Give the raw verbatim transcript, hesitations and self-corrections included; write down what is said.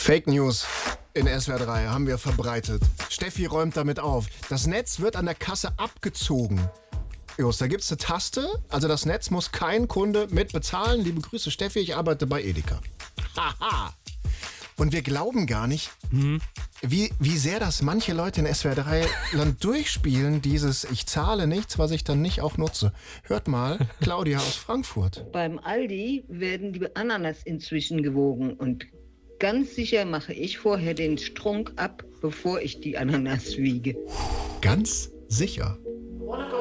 Fake News in S W R drei haben wir verbreitet. Steffi räumt damit auf. Das Netz wird an der Kasse abgezogen. Just, da gibt es eine Taste, also das Netz muss kein Kunde mit bezahlen. Liebe Grüße Steffi, ich arbeite bei Edeka. Haha. Und wir glauben gar nicht, mhm. wie, wie sehr das manche Leute in S W R drei Land durchspielen, dieses ich zahle nichts, was ich dann nicht auch nutze. Hört mal, Claudia aus Frankfurt. Beim Aldi werden die Ananas inzwischen gewogen und ganz sicher mache ich vorher den Strunk ab, bevor ich die Ananas wiege. Ganz sicher?